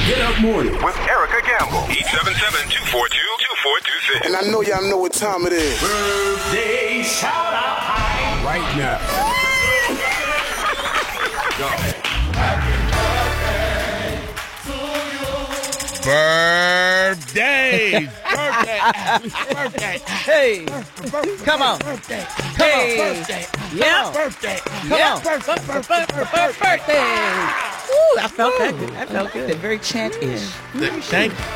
Get Up Morning with Erica Gamble. 877-242-2426. And I know y'all know what time it is. Birthday shout out time right now. Birthday! Birthday! Hey, come on. Hey, yeah. Birthday! Yeah. Birthday. Ooh, I felt that good. I felt good. Very chant-ish. Thank you.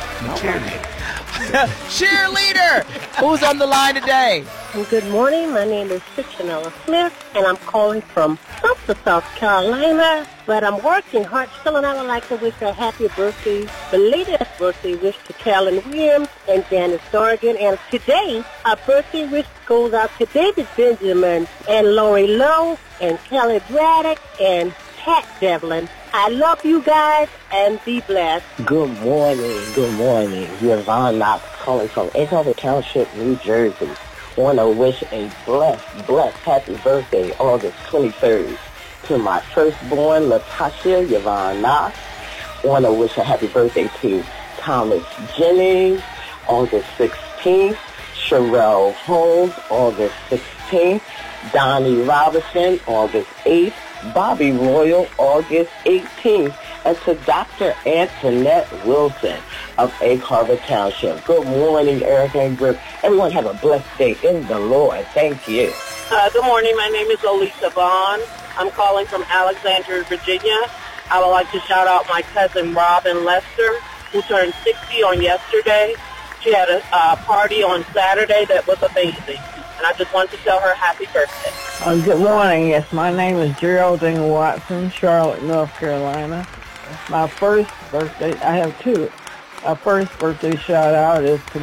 Cheerleader, who's on the line today? Good morning. My name is Fictionella Smith, and I'm calling from Sumter, South Carolina. But I'm working hard still, and I would like to wish a happy birthday, belated birthday wish to Carolyn Williams and Janice Dorgan. And today, our birthday wish goes out to David Benjamin and Lori Lowe and Kelly Braddock and Pat Devlin. I love you guys, and be blessed. Good morning. Yvonne Knox calling from Andover Township, New Jersey. Want to wish a blessed happy birthday August 23rd to my firstborn, Latasha Yvonne Knox. Want to wish a happy birthday to Thomas Jennings, August 16th. Sherelle Holmes, August 16th. Donnie Robinson, August 8th. Bobby Royal, August 18th, and to Dr. Antoinette Wilson of Egg Harbor Township. Good morning, Erica and Grip. Everyone have a blessed day in the Lord. Thank you. Good morning. My name is Olisa Vaughn. I'm calling from Alexandria, Virginia. I would like to shout out my cousin Robin Lester, who turned 60 on yesterday. She had a party on Saturday that was amazing. And I just want to tell her happy birthday. Good morning. Yes, my name is Geraldine Watson, Charlotte, North Carolina. My first birthday, I have two. My first birthday shout out is to